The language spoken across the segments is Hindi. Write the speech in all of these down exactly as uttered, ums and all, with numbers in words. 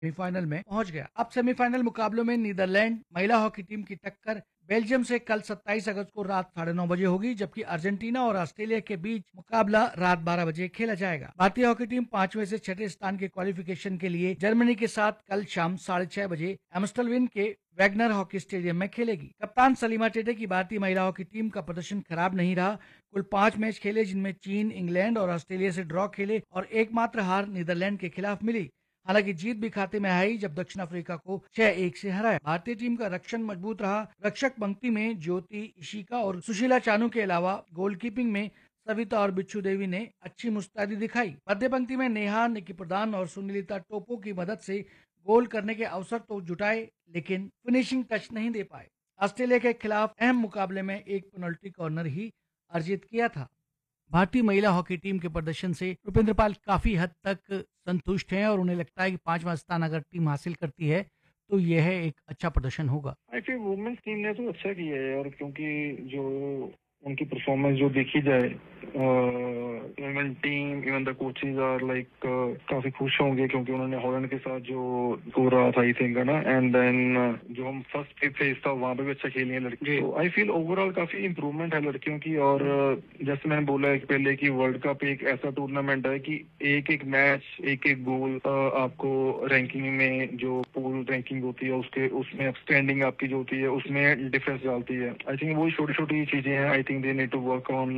सेमीफाइनल में पहुंच गया। अब सेमीफाइनल मुकाबलों में नीदरलैंड महिला हॉकी टीम की टक्कर बेल्जियम से कल सत्ताईस अगस्त को रात साढ़े नौ बजे होगी, जबकि अर्जेंटीना और ऑस्ट्रेलिया के बीच मुकाबला रात बारह बजे खेला जाएगा। भारतीय हॉकी टीम पांचवें से छठे स्थान के क्वालिफिकेशन के लिए जर्मनी के साथ कल शाम साढ़े छह बजे एम्स्टलविन के वैगनर हॉकी स्टेडियम में खेलेगी। कप्तान सलीमा टेटे की भारतीय महिला हॉकी टीम का प्रदर्शन खराब नहीं रहा। कुल पांच मैच खेले, जिनमें चीन, इंग्लैंड और ऑस्ट्रेलिया से ड्रॉ खेले और एकमात्र हार नीदरलैंड के खिलाफ मिली। हालांकि जीत भी खाते में आई जब दक्षिण अफ्रीका को छह एक से हराया। भारतीय टीम का रक्षण मजबूत रहा। रक्षक पंक्ति में ज्योति इशिका और सुशीला चानू के अलावा गोलकीपिंग में सविता और बिच्छू देवी ने अच्छी मुस्तैदी दिखाई। मध्य पंक्ति में नेहा, निकी प्रधान और सुनीलिता टोपो की मदद से गोल करने के अवसर तो जुटाए, लेकिन फिनिशिंग टच नहीं दे पाए। ऑस्ट्रेलिया के खिलाफ अहम मुकाबले में एक पेनल्टी कॉर्नर ही अर्जित किया था। भारतीय महिला हॉकी टीम के प्रदर्शन से रुपेंद्र पाल काफी हद तक संतुष्ट हैं और उन्हें लगता है कि पांचवा स्थान अगर टीम हासिल करती है तो यह एक अच्छा प्रदर्शन होगा। आई थिंक वुमेन्स टीम ने तो अच्छा किया है यार, क्योंकि जो उनकी परफॉर्मेंस जो देखी जाए, even team even the coaches are like काफी खुश होंगे, क्योंकि उन्होंने हॉलैंड के साथ जो स्कोर रहा था आई थिंक है ना, एंड देन जो हम फर्स्ट फेज था वहां पे भी अच्छा खेली है लड़की। तो आई फील ओवरऑल काफी इंप्रूवमेंट है लड़कियों की। और जैसे मैंने बोला है पहले कि वर्ल्ड कप एक ऐसा टूर्नामेंट है कि एक एक मैच, एक एक गोल आपको रैंकिंग में जो पूल रैंकिंग होती है उसके उसमें स्टैंडिंग आपकी जो होती है उसमें डिफरेंस डालती है। आई थिंक वही छोटी छोटी चीजें हैं। I think they need to work on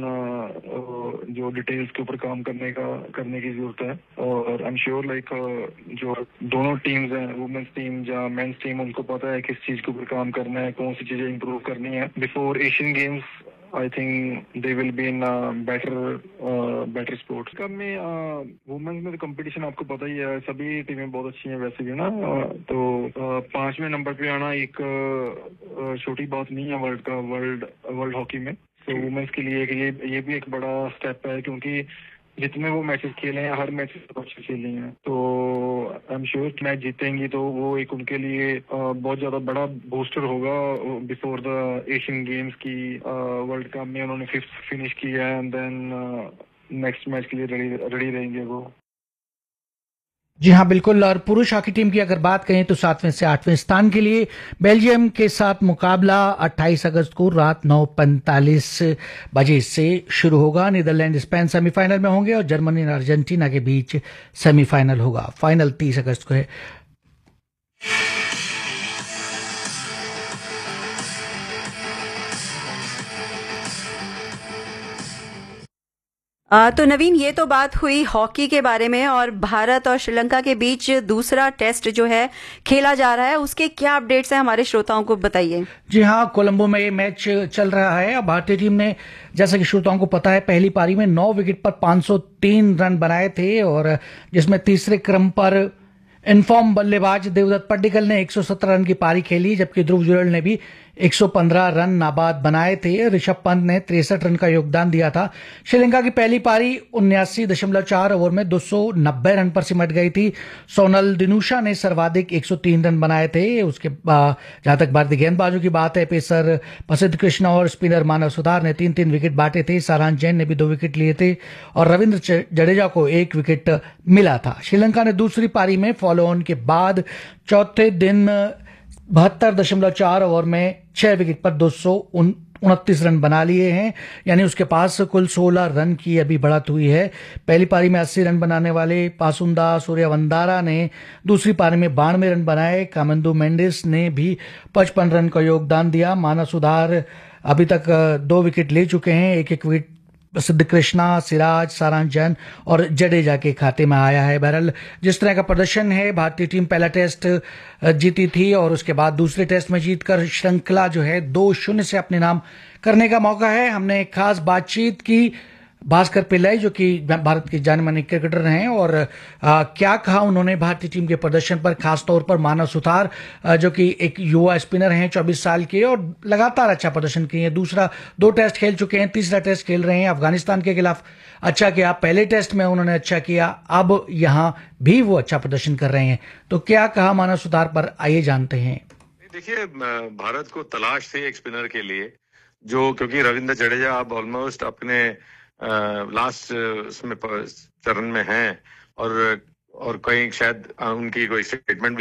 जो डिटेल्स के ऊपर काम करने का करने की जरूरत है। और आई एम श्योर लाइक जो दोनों टीम्स हैं, वुमेन्स टीम या मेंस टीम, उनको पता है किस चीज के ऊपर काम करना है, कौन सी चीजें इंप्रूव करनी है before Asian games. I think they will be in better better sports. कब में वुमेन्स में कंपटीशन आपको पता ही है, सभी टीमें बहुत अच्छी हैं वैसे भी ना। uh, तो uh, पांचवें नंबर पे आना एक uh, छोटी बात नहीं है वर्ल्ड का वर्ल्ड वर्ल्ड हॉकी में। तो वुमेन्स के लिए ये ये भी एक बड़ा स्टेप है, क्योंकि जितने वो मैचेस खेले हैं हर मैच अच्छे खेले हैं। तो आई एम श्योर मैच जीतेंगी तो वो एक उनके लिए बहुत ज्यादा बड़ा बूस्टर होगा बिफोर द एशियन गेम्स की। वर्ल्ड कप में उन्होंने फिफ्थ फिनिश किया है, एंड देन नेक्स्ट मैच के लिए रेडी रेडी रहेंगे वो। जी हाँ, बिल्कुल। और पुरुष हॉकी टीम की अगर बात करें तो सातवें से आठवें स्थान के लिए बेल्जियम के साथ मुकाबला अट्ठाईस अगस्त को रात नौ पैंतालीस बजे से शुरू होगा। नीदरलैंड स्पेन सेमीफाइनल में होंगे और जर्मनी और अर्जेंटीना के बीच सेमीफाइनल होगा। फाइनल तीस अगस्त को है। आ, तो नवीन, ये तो बात हुई हॉकी के बारे में, और भारत और श्रीलंका के बीच दूसरा टेस्ट जो है खेला जा रहा है, उसके क्या अपडेट्स हैं हमारे श्रोताओं को बताइए। जी हाँ, कोलंबो में ये मैच चल रहा है। भारतीय टीम ने, जैसा कि श्रोताओं को पता है, पहली पारी में नौ विकेट पर पाँच सौ तीन रन बनाए थे, और जिसमें तीसरे क्रम पर इनफॉर्म बल्लेबाज देवदत्त पड्डीकल ने एक सौ सत्रह रन की पारी खेली, जबकि ध्रुव जुरेल ने भी एक सौ पंद्रह रन नाबाद बनाए थे। ऋषभ पंत ने तिरसठ रन का योगदान दिया था। श्रीलंका की पहली पारी उन्यासी दशमलव चार ओवर में दो सौ नब्बे रन पर सिमट गई थी। सोनल दिनुशा ने सर्वाधिक एक सौ तीन रन बनाए थे। उसके बाद जहां तक भारतीय गेंदबाजों की बात है, पेसर प्रसिद्ध कृष्णा और स्पिनर मानव सुधार ने तीन तीन विकेट बांटे थे। सारांश जैन ने भी दो विकेट लिए थे और रविंद्र जडेजा को एक विकेट मिला था। श्रीलंका ने दूसरी पारी में फॉलो ऑन के बाद चौथे दिन बहत्तर दशमलव चार ओवर में छह विकेट पर दो सौ उनतीस रन बना लिए हैं, यानी उसके पास कुल सोलह रन की अभी बढ़त हुई है। पहली पारी में अस्सी रन बनाने वाले पासुंदा सूर्यवंदारा ने दूसरी पारी में बानवे रन बनाए। कामेंदु मेंडिस ने भी पचपन रन का योगदान दिया। मानव सुधार अभी तक दो विकेट ले चुके हैं। एक एक विकेट प्रसिद्ध कृष्णा, सिराज, सारांश जैन और जडेजा के खाते में आया है। बहरहाल जिस तरह का प्रदर्शन है, भारतीय टीम पहला टेस्ट जीती थी और उसके बाद दूसरे टेस्ट में जीतकर श्रृंखला जो है दो शून्य से अपने नाम करने का मौका है। हमने एक खास बातचीत की भास्कर पिल्लाई, जो कि भारत के जाने माने क्रिकेटर हैं, और आ, क्या कहा उन्होंने भारतीय टीम के प्रदर्शन पर, खासतौर पर मानव सुतार जो कि एक युवा स्पिनर हैं चौबीस साल के और लगातार अच्छा प्रदर्शन किए हैं। दूसरा दो टेस्ट खेल चुके हैं, तीसरा टेस्ट खेल रहे हैं। अफगानिस्तान के खिलाफ अच्छा किया, पहले टेस्ट में उन्होंने अच्छा किया, अब यहाँ भी वो अच्छा प्रदर्शन कर रहे हैं। तो क्या कहा मानव सुतार पर, आइए जानते हैं। देखिए, भारत को तलाश थी एक स्पिनर के लिए, जो क्योंकि रविंद्र जडेजा अब ऑलमोस्ट अपने लास्ट उसमें चरण में हैं, और और कहीं शायद उनकी कोई स्टेटमेंट